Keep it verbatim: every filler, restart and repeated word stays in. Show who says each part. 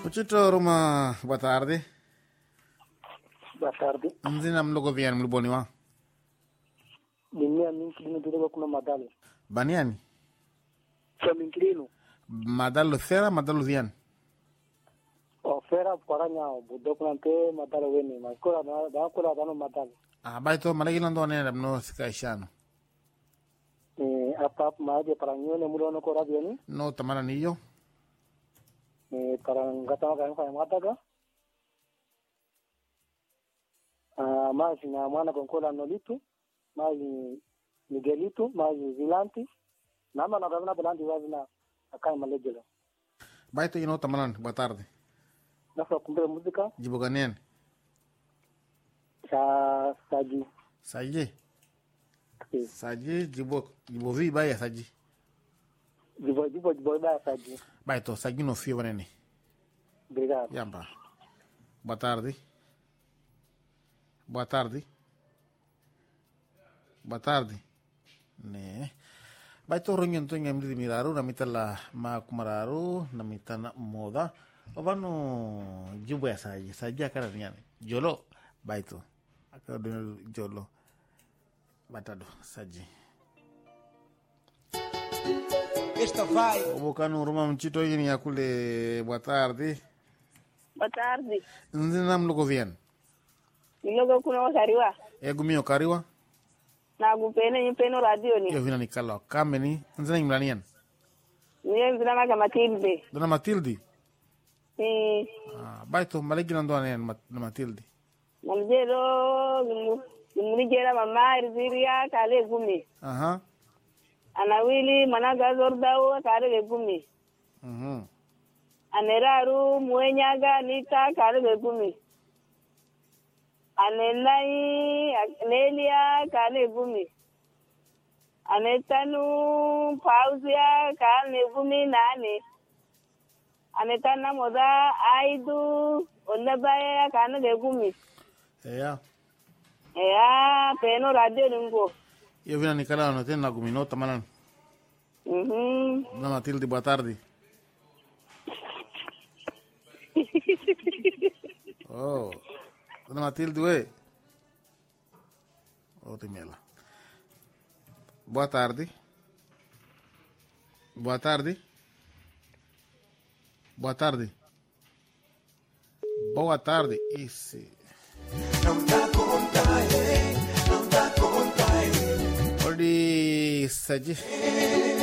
Speaker 1: Pucito Roma, boa tarde.
Speaker 2: Boa tarde.
Speaker 1: Nzina mlogo vian mluboni wa?
Speaker 2: Dunia minkilino direba kuna madalo.
Speaker 1: Baniani?
Speaker 2: Sa minkilino.
Speaker 1: Madalo Thera, Madalo Vian.
Speaker 2: O fera paranya budo kunante madalo weni. Makola na da kola dano madalo.
Speaker 1: Ah, baito malagi nando ne no sikaishano.
Speaker 2: Eh apa maaje paranyone mulono ko radio ni?
Speaker 1: No tamana niyo.
Speaker 2: Eh parangata ga fa mataga. Ah maji na mwana konkola no litu. Maji Miguelito, maji Vilanti. Nama na gavana Vilanti wazina akai malejelo.
Speaker 1: Baito ino tamanan, boa tarde.
Speaker 2: Nasa kumbe música.
Speaker 1: Jiboganian.
Speaker 2: Sa Saji.
Speaker 1: Saji.
Speaker 2: Sim.
Speaker 1: Saji, jibo, jibo vi baya Saji.
Speaker 2: Jibo, jibo, jibo baya Saji.
Speaker 1: Baito, Saji no fio wanene.
Speaker 2: Obrigado.
Speaker 1: Yamba. Boa tarde. Boa tarde. Boa tarde. Ne. Baito ronyon to ngam di miraru namita la ma kumararu namita na moda. Ovano jibo ya Saji. Saji akara nyane. Jolo baito. Akara jolo. Batado Saji.
Speaker 3: Esta vai.
Speaker 1: O bocano Roma mchito yini ya kule boa tarde.
Speaker 4: Boa tarde.
Speaker 1: Nzina mlogo vian.
Speaker 4: Nilogo kuna kariwa.
Speaker 1: Egu mio kariwa.
Speaker 4: Na gupene nyupeno radio ni.
Speaker 1: Yo vina ni kala kameni. Nzina imlanian.
Speaker 4: Niye nzina maga Matilde.
Speaker 1: Dona Matilde.
Speaker 4: Si.
Speaker 1: Ah, baito malegi nando anen na Matilde.
Speaker 4: Namjelo Mnijera mama Irziria kale gumi.
Speaker 1: Aha.
Speaker 4: Anawili managa zordao kale gumi.
Speaker 1: Mhm.
Speaker 4: Aneraru mwenyaga nika kale gumi. Anelai Nelia kale gumi. Anetanu pauzia kale gumi nane. Anetana moda aidu onabaya kale gumi.
Speaker 1: Yeah.
Speaker 4: Ya, peno radio ningo.
Speaker 1: Yo vina ni kala no tena gumino tamanan.
Speaker 4: Mhm.
Speaker 1: Dona Matilde, boa tarde. Oh. Dona Matilde, we. Oh, temela. Boa tarde. Boa tarde. Boa tarde. Boa tarde. Esse.
Speaker 3: Não dá conta, é, não dá conta, é.
Speaker 1: Odi Saji.